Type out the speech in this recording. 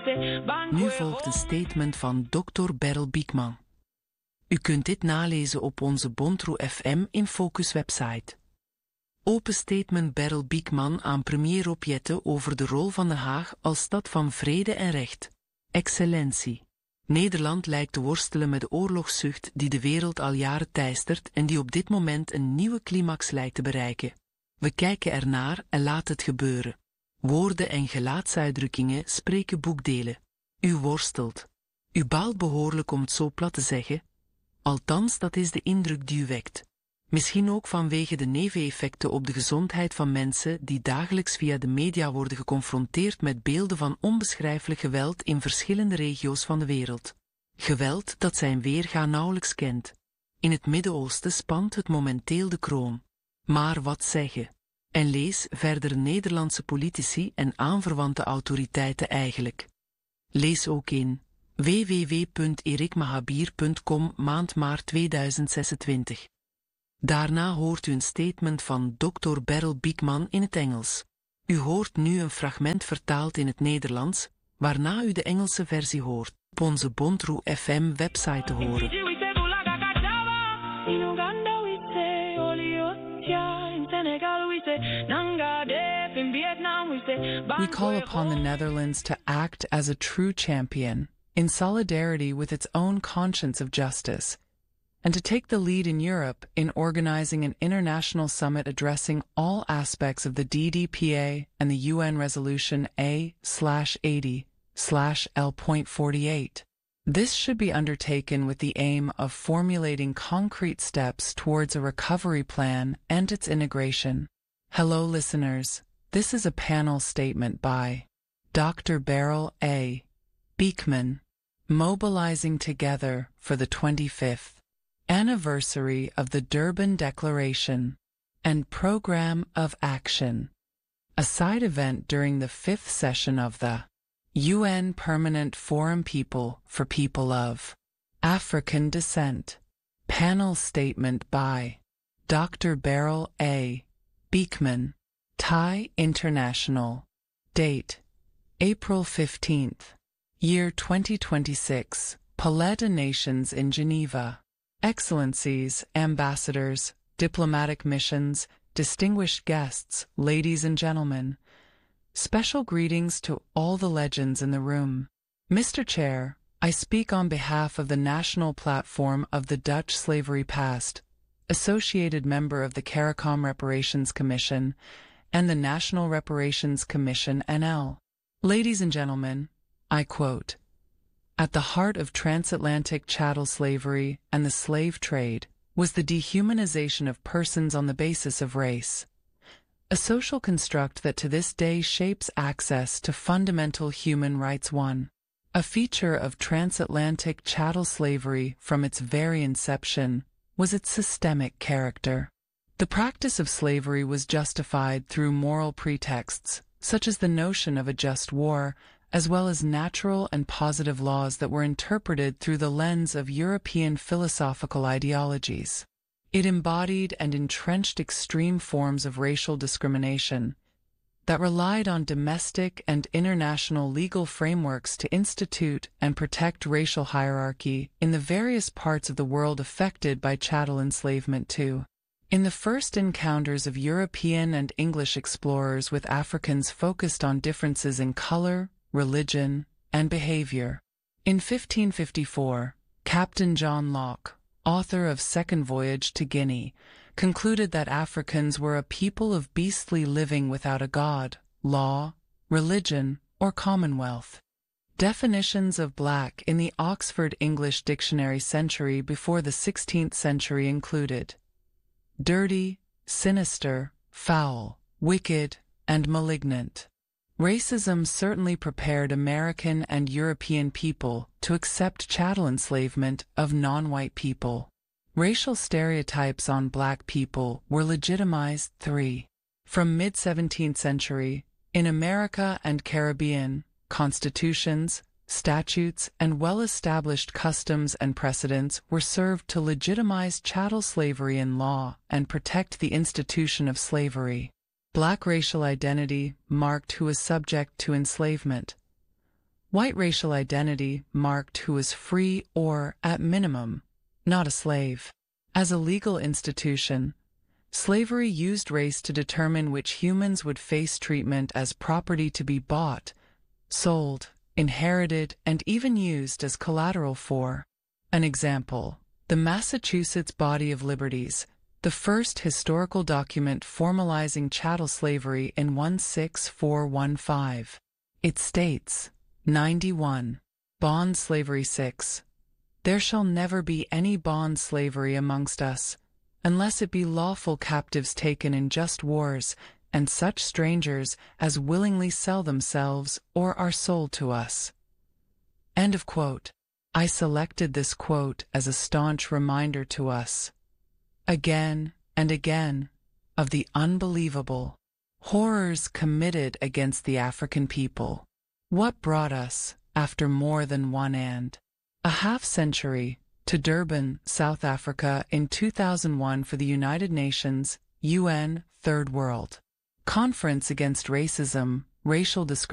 Nu volgt een statement van Dr. Beryl Biekman. U kunt dit nalezen op onze Bontroe FM in Focus website. Open statement Beryl Biekman aan premier Rob Jetten over de rol van Den Haag als stad van vrede en recht. Excellentie. Nederland lijkt te worstelen met de oorlogszucht die de wereld al jaren teistert en die op dit moment een nieuwe climax lijkt te bereiken. We kijken ernaar en laten het gebeuren. Woorden en gelaatsuitdrukkingen spreken boekdelen. U worstelt. U baalt behoorlijk om het zo plat te zeggen. Althans, dat is de indruk die u wekt. Misschien ook vanwege de neveneffecten op de gezondheid van mensen die dagelijks via de media worden geconfronteerd met beelden van onbeschrijfelijk geweld in verschillende regio's van de wereld. Geweld dat zijn weerga nauwelijks kent. In het Midden-Oosten spant het momenteel de kroon. Maar wat zeggen? En lees verder Nederlandse politici en aanverwante autoriteiten eigenlijk. Lees ook in www.erikmahabir.com maand maart 2026. Daarna hoort u een statement van Dr. Beryl Biekman in het Engels. U hoort nu een fragment vertaald in het Nederlands, waarna u de Engelse versie hoort op onze Bontroe FM website te horen. We call upon the Netherlands to act as a true champion, in solidarity with its own conscience of justice, and to take the lead in Europe in organizing an international summit addressing all aspects of the DDPA and the UN Resolution A/80/L.48. This should be undertaken with the aim of formulating concrete steps towards a recovery plan and its integration. Hello, listeners. This is a panel statement by Dr. Beryl A. Biekman, mobilizing together for the 25th anniversary of the Durban Declaration and Program of Action, a side event during the 5th session of the UN Permanent Forum People for People of African Descent. Panel statement by Dr. Beryl A. Biekman, Thai International. Date, April 15th, year 2026, Palais des Nations in Geneva. Excellencies, ambassadors, diplomatic missions, distinguished guests, ladies and gentlemen. Special greetings to all the legends in the room. Mr. Chair, I speak on behalf of the National Platform of the Dutch Slavery Past, associated member of the CARICOM Reparations Commission, and the National Reparations Commission NL. Ladies and gentlemen, I quote, "At the heart of transatlantic chattel slavery and the slave trade was the dehumanization of persons on the basis of race, a social construct that to this day shapes access to fundamental human rights. A feature of transatlantic chattel slavery from its very inception was its systemic character. The practice of slavery was justified through moral pretexts, such as the notion of a just war, as well as natural and positive laws that were interpreted through the lens of European philosophical ideologies. It embodied and entrenched extreme forms of racial discrimination that relied on domestic and international legal frameworks to institute and protect racial hierarchy in the various parts of the world affected by chattel enslavement too. In the first encounters of European and English explorers with Africans focused on differences in color, religion, and behavior. In 1554, Captain John Locke, author of Second Voyage to Guinea, concluded that Africans were a people of beastly living without a god, law, religion, or commonwealth. Definitions of black in the Oxford English Dictionary century before the 16th century included dirty, sinister, foul, wicked, and malignant. Racism certainly prepared American and European people to accept chattel enslavement of non-white people. Racial stereotypes on black people were legitimized. 3. From mid-17th century, in America and Caribbean, constitutions, statutes, and well-established customs and precedents were served to legitimize chattel slavery in law and protect the institution of slavery. Black racial identity marked who was subject to enslavement. White racial identity marked who was free or, at minimum, not a slave. As a legal institution, slavery used race to determine which humans would face treatment as property to be bought, sold, inherited, and even used as collateral for. An example, the Massachusetts Body of Liberties, the first historical document formalizing chattel slavery in 16415. It states, 91. Bond slavery 6. There shall never be any bond slavery amongst us, unless it be lawful captives taken in just wars, and such strangers as willingly sell themselves or are sold to us. End of quote. I selected this quote as a staunch reminder to us, again and again, of the unbelievable horrors committed against the African people. What brought us, after more than one and a half century, to Durban, South Africa in 2001 for the United Nations, UN, Third World Conference Against Racism, Racial Discrimination,